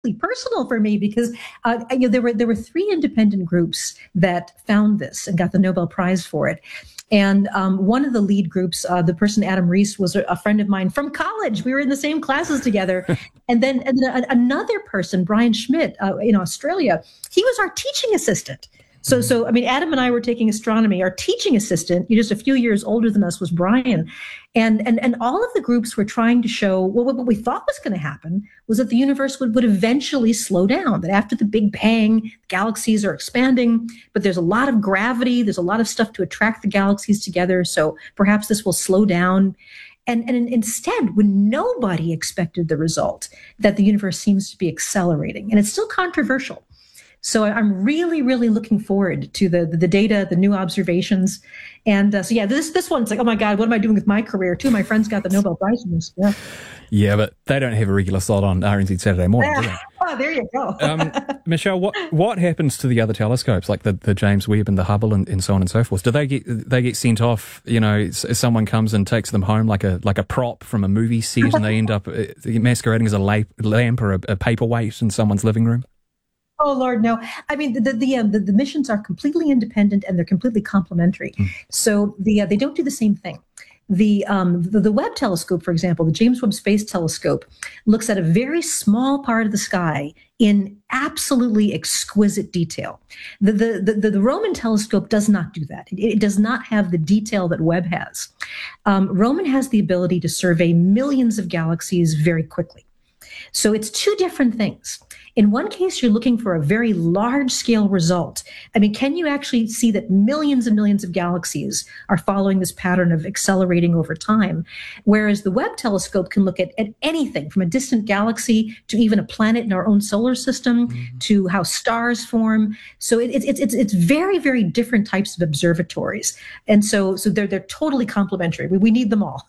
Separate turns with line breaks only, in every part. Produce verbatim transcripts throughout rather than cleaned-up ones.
personal for me because uh, you know, there were there were three independent groups that found this and got the Nobel Prize for it. And um, one of the lead groups, uh, the person, Adam Rees, was a, a friend of mine from college. We were in the same classes together. and then, and then another person, Brian Schmidt, uh, in Australia, he was our teaching assistant. So, so I mean, Adam and I were taking astronomy. Our teaching assistant, just a few years older than us, was Brian. And and and all of the groups were trying to show, well, what we thought was going to happen was that the universe would, would eventually slow down, that after the Big Bang, galaxies are expanding, but there's a lot of gravity, there's a lot of stuff to attract the galaxies together, so perhaps this will slow down. And, and instead, when nobody expected the result, that the universe seems to be accelerating, and it's still controversial. So I'm really, really looking forward to the the data, the new observations. And uh, so, yeah, this this one's like, oh, my God, what am I doing with my career? Two of my friends got the Nobel Prize from this. Yeah,
yeah, but they don't have a regular slot on R N Z Saturday morning, do they?
Oh, there you go.
um, Michelle, what what happens to the other telescopes, like the, the James Webb and the Hubble and, and so on and so forth? Do they get they get sent off, you know, someone comes and takes them home like a like a prop from a movie set and they end up uh, masquerading as a lamp or a, a paperweight in someone's living room?
Oh, Lord, no. I mean, the the, um, the the missions are completely independent and they're completely complementary. Mm. So the uh, they don't do the same thing. The, um, the the Webb telescope, for example, the James Webb Space Telescope, looks at a very small part of the sky in absolutely exquisite detail. The the the, the Roman telescope does not do that. It, it does not have the detail that Webb has. Um, Roman has the ability to survey millions of galaxies very quickly. So it's two different things. In one case, you're looking for a very large-scale result. I mean, can you actually see that millions and millions of galaxies are following this pattern of accelerating over time? Whereas the Webb telescope can look at, at anything from a distant galaxy to even a planet in our own solar system, mm-hmm. to how stars form. So it, it, it's it's very, very different types of observatories. And so so they're, they're totally complementary. We, we need them all.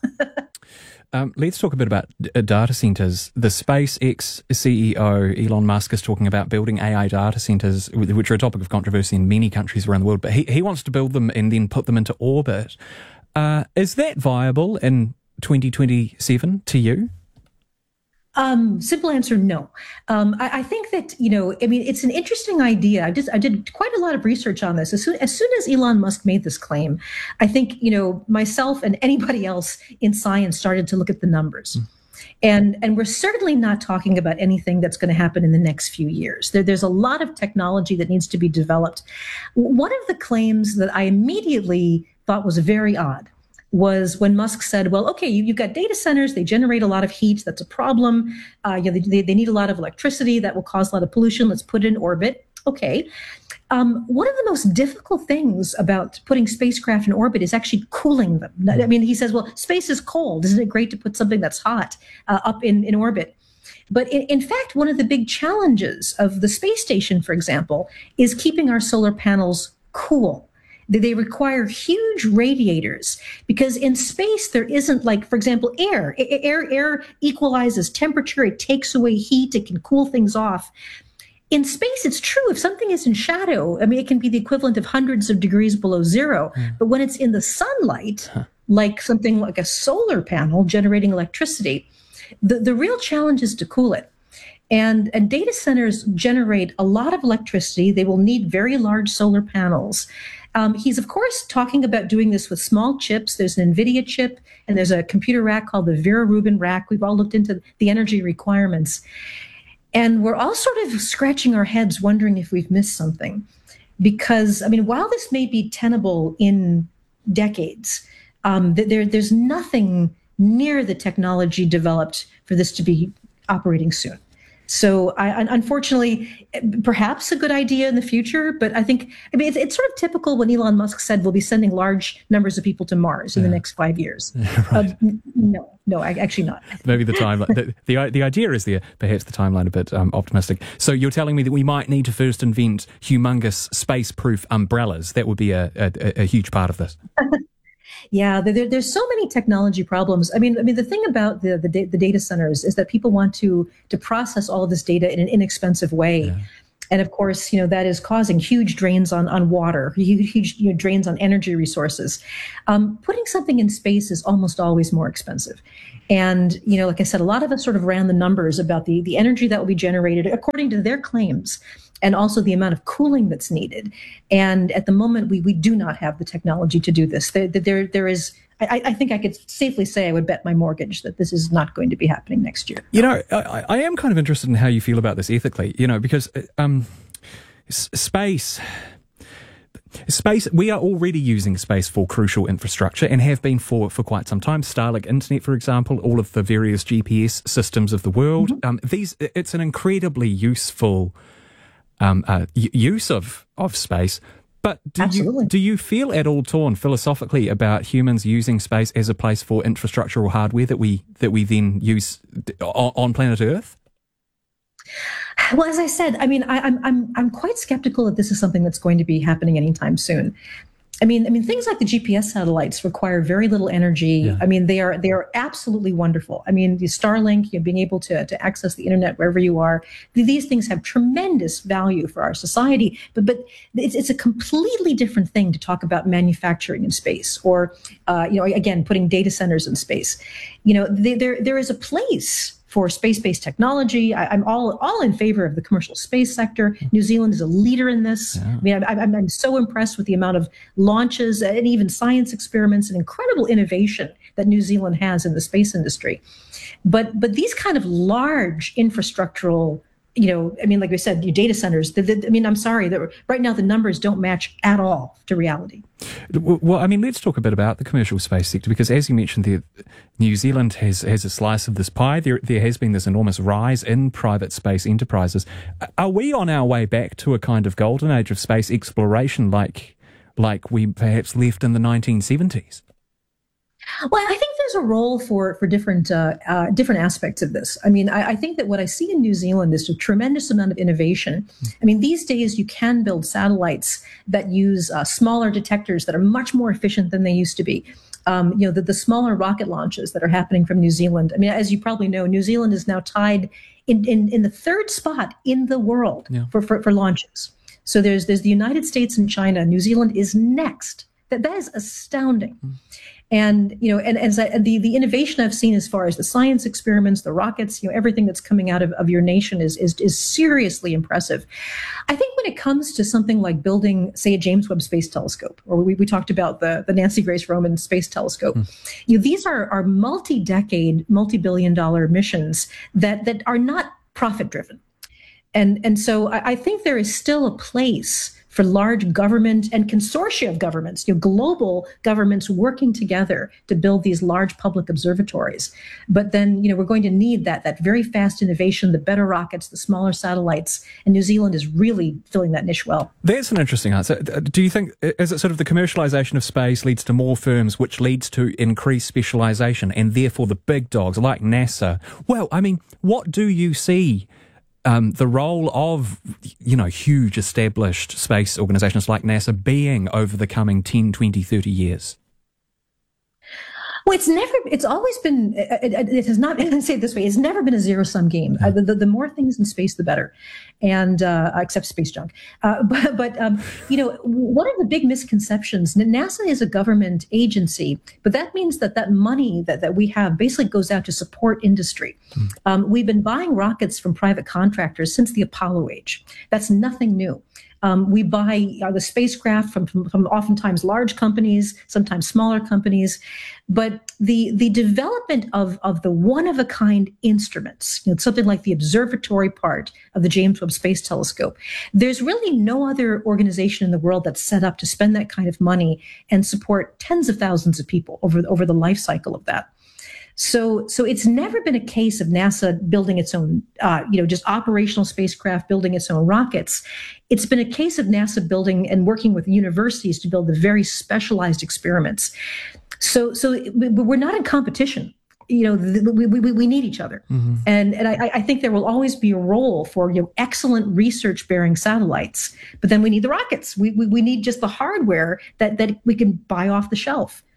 Um, let's talk a bit about uh, data centers. The SpaceX C E O, Elon Musk, is talking about building A I data centers, which are a topic of controversy in many countries around the world, but he, he wants to build them and then put them into orbit. Uh, is that viable in twenty twenty-seven to you?
Um, simple answer, no. Um, I, I think that, you know, I mean, it's an interesting idea. I just, I did quite a lot of research on this. As soon, as soon as Elon Musk made this claim, I think, you know, myself and anybody else in science started to look at the numbers. Mm. And, and we're certainly not talking about anything that's going to happen in the next few years. There, there's a lot of technology that needs to be developed. One of the claims that I immediately thought was very odd was when Musk said, well, okay, you, you've got data centers, they generate a lot of heat, that's a problem. Uh, you know, they, they need a lot of electricity, that will cause a lot of pollution, let's put it in orbit. Okay. Um, one of the most difficult things about putting spacecraft in orbit is actually cooling them. I mean, he says, well, space is cold. Isn't it great to put something that's hot uh, up in, in orbit? But in, in fact, one of the big challenges of the space station, for example, is keeping our solar panels cool. They require huge radiators because in space there isn't, like, for example, air. Air, air equalizes temperature. It takes away heat. It can cool things off. In space, it's true. If something is in shadow, I mean, it can be the equivalent of hundreds of degrees below zero. Mm. But when it's in the sunlight, huh. like something like a solar panel generating electricity, the, the real challenge is to cool it. And, and data centers generate a lot of electricity. They will need very large solar panels. Um, he's, of course, talking about doing this with small chips. There's an NVIDIA chip, and there's a computer rack called the Vera Rubin rack. We've all looked into the energy requirements. And we're all sort of scratching our heads wondering if we've missed something. Because, I mean, while this may be tenable in decades, um, there, there's nothing near the technology developed for this to be operating soon. So I, unfortunately, perhaps a good idea in the future, but I think, I mean, it's, it's sort of typical when Elon Musk said we'll be sending large numbers of people to Mars in yeah. the next five years. Yeah, right. uh, no, no, actually not.
Maybe the timeline, the, the, the idea is there, perhaps the timeline a bit um, optimistic. So you're telling me that we might need to first invent humongous space-proof umbrellas. That would be a, a, a huge part of this.
Yeah, there, there's so many technology problems. I mean, I mean, the thing about the, the the data centers is that people want to to process all of this data in an inexpensive way. Yeah. And of course, you know, that is causing huge drains on, on water, huge, huge you know, drains on energy resources. Um, putting something in space is almost always more expensive. And, you know, like I said, a lot of us sort of ran the numbers about the, the energy that will be generated according to their claims, and also the amount of cooling that's needed. And at the moment, we we do not have the technology to do this. There, there, there is, I, I think I could safely say I would bet my mortgage that this is not going to be happening next year.
You know, I, I am kind of interested in how you feel about this ethically, you know, because um, s- space... Space, we are already using space for crucial infrastructure and have been for, for quite some time. Starlink Internet, for example, all of the various G P S systems of the world. Mm-hmm. Um, these, it's an incredibly useful um, uh, use of, of space. But do
Absolutely.
you, do you feel at all torn philosophically about humans using space as a place for infrastructural hardware that we, that we then use on, on planet Earth?
Well, as I said, I mean, I, I'm I'm I'm quite skeptical that this is something that's going to be happening anytime soon. I mean, I mean, things like the G P S satellites require very little energy. Yeah. I mean, they are they are absolutely wonderful. I mean, the Starlink, you know, being able to to access the internet wherever you are, these things have tremendous value for our society. But but it's it's a completely different thing to talk about manufacturing in space, or uh, you know, again, putting data centers in space. You know, they, there there is a place for space-based technology. I, I'm all all in favor of the commercial space sector. New Zealand is a leader in this. Yeah. I mean, I'm, I'm, I'm so impressed with the amount of launches and even science experiments and incredible innovation that New Zealand has in the space industry. But but these kind of large infrastructural, you know, I mean, like we said, your data centers. The, the, I mean, I'm sorry that right now the numbers don't match at all to reality.
Well, I mean, let's talk a bit about the commercial space sector, because as you mentioned, the, New Zealand has, has a slice of this pie. There, there has been this enormous rise in private space enterprises. Are we on our way back to a kind of golden age of space exploration like, like we perhaps left in the nineteen seventies?
Well, I think there's a role for for different uh, uh, different aspects of this. I mean, I, I think that what I see in New Zealand is a tremendous amount of innovation. I mean, these days you can build satellites that use uh, smaller detectors that are much more efficient than they used to be. Um, you know, the, the smaller rocket launches that are happening from New Zealand. I mean, as you probably know, New Zealand is now tied in in, in the third spot in the world yeah. for, for for launches. So there's there's the United States and China. New Zealand is next. That that is astounding. Mm. And, you know, and as I, the, the innovation I've seen as far as the science experiments, the rockets, you know, everything that's coming out of, of your nation is, is, is seriously impressive. I think when it comes to something like building, say, a James Webb Space Telescope, or we, we talked about the, the Nancy Grace Roman Space Telescope, mm. you know, these are, are multi-decade, multi-billion dollar missions that, that are not profit driven. And, and so I, I think there is still a place for large government and consortia of governments, you know, global governments working together to build these large public observatories. But then, you know, we're going to need that that very fast innovation, the better rockets, the smaller satellites, and New Zealand is really filling that niche well.
That's an interesting answer. Do you think, is it sort of the commercialization of space leads to more firms, which leads to increased specialization, and therefore the big dogs like NASA? Well, I mean, what do you see Um, the role of, you know, huge established space organizations like NASA being over the coming ten, twenty, thirty years?
Well, it's never, it's always been, it, it has not, let's say it this way, it's never been a zero sum game. Uh, the, the, the more things in space, the better. And, uh, except space junk. Uh, but, but um, you know, one of the big misconceptions, NASA is a government agency, but that means that that money that, that we have basically goes out to support industry. Mm. Um, we've been buying rockets from private contractors since the Apollo age. That's nothing new. Um, we buy uh, the spacecraft from, from, from oftentimes large companies, sometimes smaller companies. But the the development of, of the one-of-a-kind instruments, you know, something like the observatory part of the James Webb Space Telescope, there's really no other organization in the world that's set up to spend that kind of money and support tens of thousands of people over, over the life cycle of that. So, so it's never been a case of NASA building its own, uh, you know, just operational spacecraft, building its own rockets. It's been a case of NASA building and working with universities to build the very specialized experiments. So, so we're not in competition. You know, we we, we need each other, mm-hmm. and and I, I think there will always be a role for, you know, excellent research-bearing satellites. But then we need the rockets. We we, we need just the hardware that that we can buy off the shelf.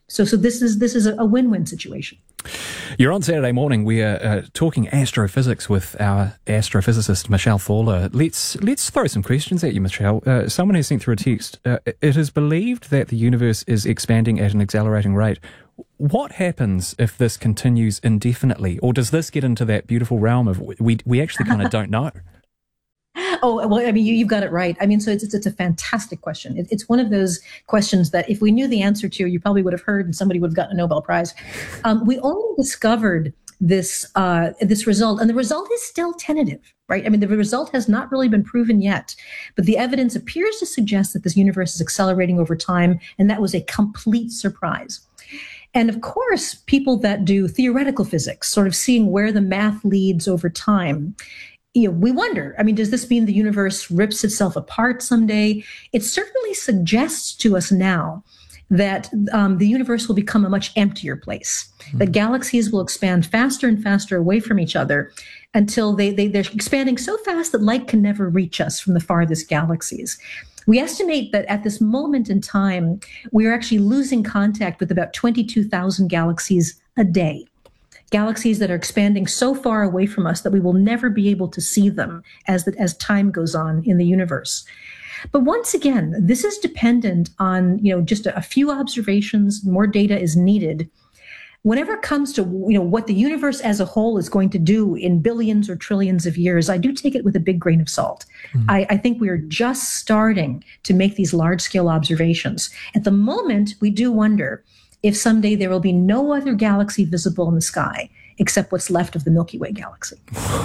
So, so this is this is a win-win situation.
You're on Saturday morning. We are uh, talking astrophysics with our astrophysicist Michelle Thaler. Let's let's throw some questions at you, Michelle. Uh, someone has sent through a text. Uh, it is believed that the universe is expanding at an accelerating rate. What happens if this continues indefinitely, or does this get into that beautiful realm of we we actually kind of don't know?
Oh, well, I mean, you, you've got it right. I mean, so it's, it's, it's a fantastic question. It, it's one of those questions that if we knew the answer to, you probably would have heard and somebody would have gotten a Nobel Prize. Um, we only discovered this, uh, this result, and the result is still tentative, right? I mean, the result has not really been proven yet, but the evidence appears to suggest that this universe is accelerating over time, and that was a complete surprise. And of course, people that do theoretical physics, sort of seeing where the math leads over time, you know, we wonder, I mean, does this mean the universe rips itself apart someday? It certainly suggests to us now that um, the universe will become a much emptier place, mm-hmm. that galaxies will expand faster and faster away from each other until they, they, they're expanding so fast that light can never reach us from the farthest galaxies. We estimate that at this moment in time, we are actually losing contact with about twenty-two thousand galaxies a day. Galaxies that are expanding so far away from us that we will never be able to see them as, the, as time goes on in the universe. But once again, this is dependent on, you know, just a, a few observations. More data is needed. Whenever it comes to, you know, what the universe as a whole is going to do in billions or trillions of years, I do take it with a big grain of salt. Mm-hmm. I, I think we are just starting to make these large-scale observations. At the moment, we do wonder if someday there will be no other galaxy visible in the sky except what's left of the Milky Way galaxy.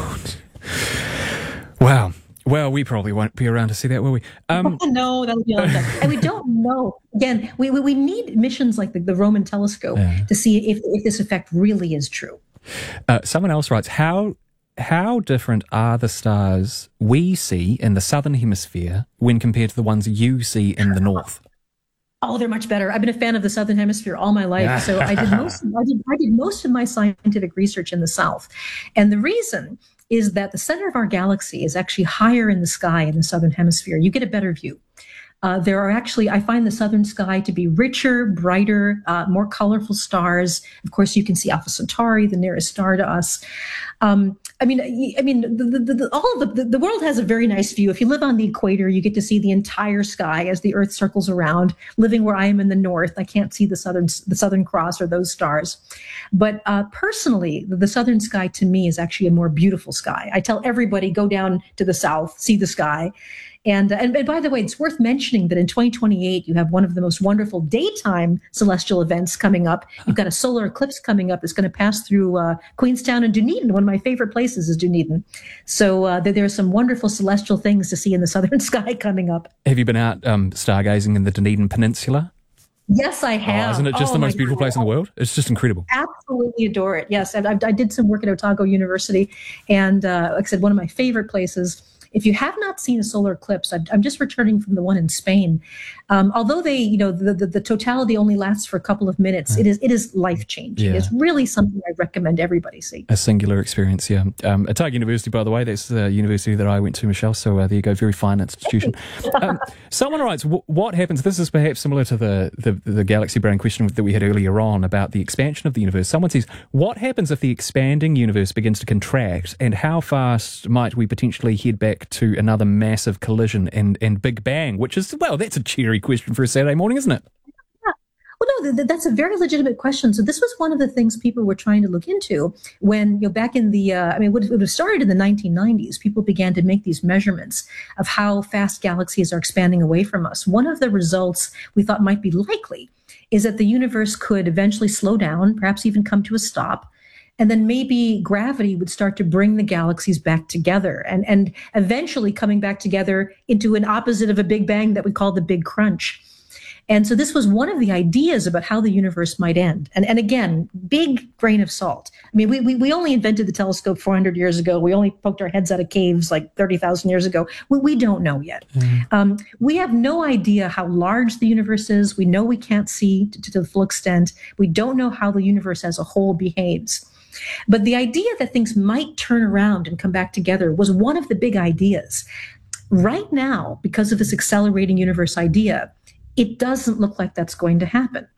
Wow. Well, we probably won't be around to see that, will we? Um,
no, that'll be all done. And we don't know. Again, we, we, we need missions like the, the Roman telescope yeah. to see if, if this effect really is true.
Uh, someone else writes, how how different are the stars we see in the southern hemisphere when compared to the ones you see in the north?
Oh, they're much better. I've been a fan of the Southern Hemisphere all my life. So I did most of, I did, I did most of my scientific research in the South. And the reason is that the center of our galaxy is actually higher in the sky in the Southern Hemisphere. You get a better view. Uh, there are actually, I find the southern sky to be richer, brighter, uh, more colorful stars. Of course, you can see Alpha Centauri, the nearest star to us. Um, I mean, I mean, the, the, the, all the, the, the world has a very nice view. If you live on the equator, you get to see the entire sky as the Earth circles around. Living where I am in the north, I can't see the southern, the Southern Cross or those stars. But uh, personally, the, the southern sky to me is actually a more beautiful sky. I tell everybody, go down to the south, see the sky. And, and and by the way, it's worth mentioning that in twenty twenty-eight, you have one of the most wonderful daytime celestial events coming up. You've got a solar eclipse coming up that's going to pass through uh, Queenstown and Dunedin. One of my favorite places is Dunedin. So uh, there, there are some wonderful celestial things to see in the southern sky coming up.
Have you been out um, stargazing in the Dunedin Peninsula?
Yes, I have.
Oh, isn't it just
oh,
the most beautiful
God.
place in the world? It's just incredible.
Absolutely adore it. Yes, I, I did some work at Otago University. And uh, like I said, one of my favorite places. If you have not seen a solar eclipse, I'm just returning from the one in Spain. Um, although they, you know, the, the, the totality only lasts for a couple of minutes, it is it is life changing. Yeah. It's really something I recommend everybody see.
A singular experience, yeah. Um, Otago University, by the way, that's the university that I went to, Michelle. So uh, there you go, very fine institution. um, someone writes, what happens? This is perhaps similar to the, the the galaxy brain question that we had earlier on about the expansion of the universe. Someone says, what happens if the expanding universe begins to contract, and how fast might we potentially head back to another massive collision and, and Big Bang, which is, well, that's a cheery question for a Saturday morning, isn't it?
Yeah. Well, no, th- that's a very legitimate question. So this was one of the things people were trying to look into when, you know, back in the, uh, I mean, it would have started in the nineteen nineties. People began to make these measurements of how fast galaxies are expanding away from us. One of the results we thought might be likely is that the universe could eventually slow down, perhaps even come to a stop. And then maybe gravity would start to bring the galaxies back together and, and eventually coming back together into an opposite of a Big Bang that we call the Big Crunch. And so this was one of the ideas about how the universe might end. And, and again, big grain of salt. I mean, we, we, we only invented the telescope four hundred years ago. We only poked our heads out of caves like thirty thousand years ago. We, we don't know yet. Mm-hmm. Um, we have no idea how large the universe is. We know we can't see to, to the full extent. We don't know how the universe as a whole behaves. But the idea that things might turn around and come back together was one of the big ideas. Right now, because of this accelerating universe idea, it doesn't look like that's going to happen.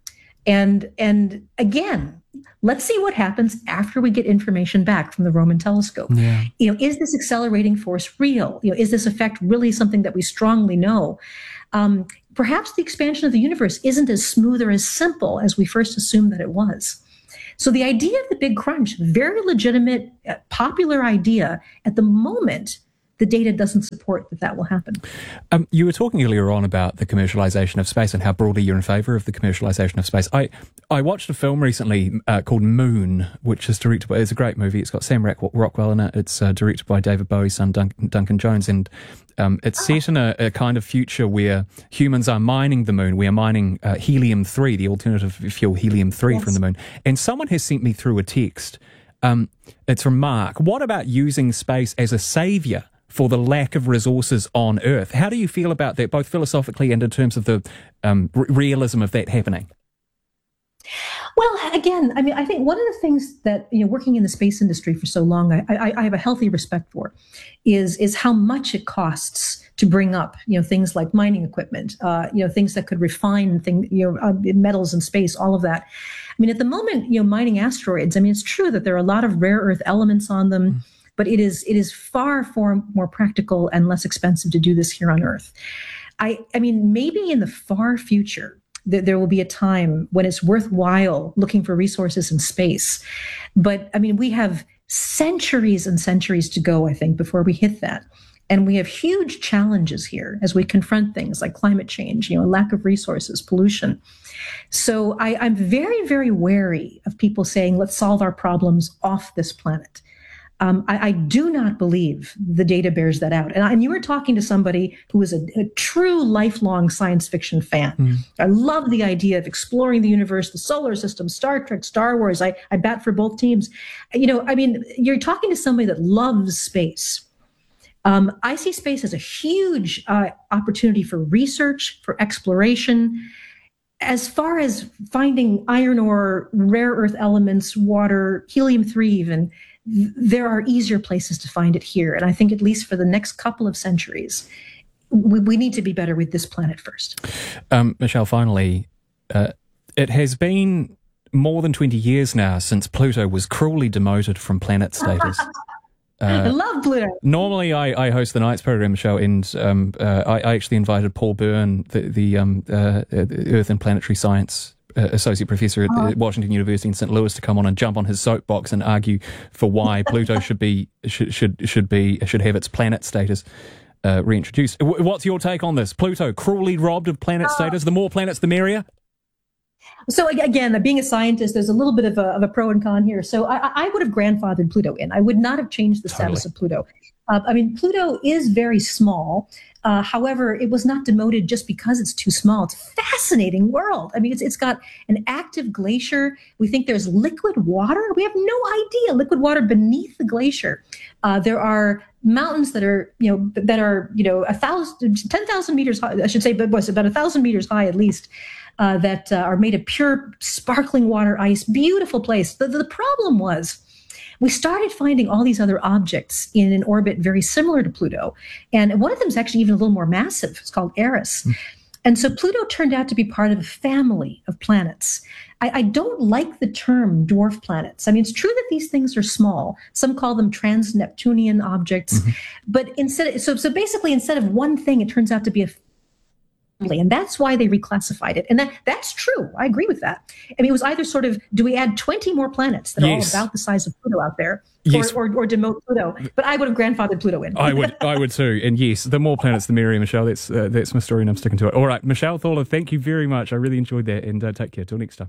And, and again, let's see what happens after we get information back from the Roman telescope.
Yeah.
You know, is this accelerating force real? You know, is this effect really something that we strongly know? Um, perhaps the expansion of the universe isn't as smooth or as simple as we first assumed that it was. So the idea of the Big Crunch, very legitimate, uh, popular idea. At the moment, the data doesn't support that that will happen.
Um, you were talking earlier on about the commercialization of space and how broadly you're in favor of the commercialization of space. I, I watched a film recently uh, called Moon, which is directed by, it's a great movie. It's got Sam Rockwell in it. It's uh, directed by David Bowie's son, Duncan, Duncan Jones. And um, it's set in a, a kind of future where humans are mining the moon. We are mining uh, helium three, the alternative fuel helium three yes. from the moon. And someone has sent me through a text. Um, it's from Mark. What about using space as a savior for the lack of resources on Earth? How do you feel about that, both philosophically and in terms of the um, r- realism of that happening?
Well, again, I mean, I think one of the things that, you know, working in the space industry for so long, I, I, I have a healthy respect for, is is how much it costs to bring up, you know, things like mining equipment, uh, you know, things that could refine thing, you know, uh, metals in space, all of that. I mean, at the moment, you know, mining asteroids, I mean, it's true that there are a lot of rare earth elements on them. Mm. But it is it is far, far more practical and less expensive to do this here on Earth. I, I mean, maybe in the far future, th- there will be a time when it's worthwhile looking for resources in space. But I mean, we have centuries and centuries to go, I think, before we hit that. And we have huge challenges here as we confront things like climate change, you know, lack of resources, pollution. So I, I'm very, very wary of people saying, let's solve our problems off this planet. Um, I, I do not believe the data bears that out. And, I, and you were talking to somebody who is a, a true lifelong science fiction fan. Mm. I love the idea of exploring the universe, the solar system, Star Trek, Star Wars. I, I bat for both teams. You know, I mean, you're talking to somebody that loves space. Um, I see space as a huge uh, opportunity for research, for exploration. As far as finding iron ore, rare earth elements, water, helium three even, there are easier places to find it here. And I think at least for the next couple of centuries, we, we need to be better with this planet first. Um,
Michelle, finally, uh, it has been more than twenty years now since Pluto was cruelly demoted from planet status.
Uh, I love Pluto.
Normally, I, I host the Nights program, Michelle, and um, uh, I, I actually invited Paul Byrne, the, the um, uh, Earth and Planetary Science Uh, associate professor at oh. Washington University in Saint Louis, to come on and jump on his soapbox and argue for why Pluto should be should should should be should have its planet status uh, reintroduced. W- what's your take on this? Pluto cruelly robbed of planet oh. status. The more planets, the merrier.
So again, being a scientist, there's a little bit of a, of a pro and con here. So I, I would have grandfathered Pluto in. I would not have changed the
totally.
status of Pluto. Uh, I mean, Pluto is very small. Uh, however, it was not demoted just because it's too small. It's a fascinating world. I mean, it's it's got an active glacier. We think there's liquid water. We have no idea liquid water beneath the glacier. Uh, there are mountains that are, you know, that are, you know, a thousand, ten thousand meters high. I should say, but was about a thousand meters high at least. Uh, that uh, are made of pure, sparkling water ice. Beautiful place. The, the problem was, we started finding all these other objects in an orbit very similar to Pluto. And one of them is actually even a little more massive. It's called Eris. Mm. And so Pluto turned out to be part of a family of planets. I, I don't like the term dwarf planets. I mean, it's true that these things are small. Some call them trans-Neptunian objects. Mm-hmm. But instead, so, so basically, instead of one thing, it turns out to be a and that's why they reclassified it. And that that's true. I agree with that. I mean, it was either sort of, do we add twenty more planets that yes. are all about the size of Pluto out there, yes. or, or, or demote Pluto? But I would have grandfathered Pluto in.
I would I would too. And yes, the more planets, the merrier, Michelle. That's uh, that's my story and I'm sticking to it. All right, Michelle Thaler, thank you very much. I really enjoyed that. And uh, take care. Till next time.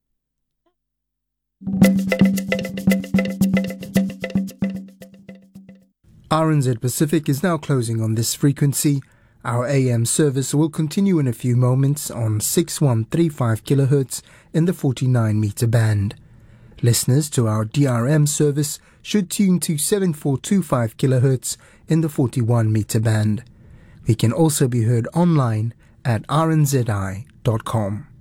R N Z Pacific is now closing on this frequency. Our A M service will continue in a few moments on six one three five kilohertz in the forty-nine meter band. Listeners to our D R M service should tune to seven four two five kilohertz in the forty-one meter band. We can also be heard online at r n z i dot com.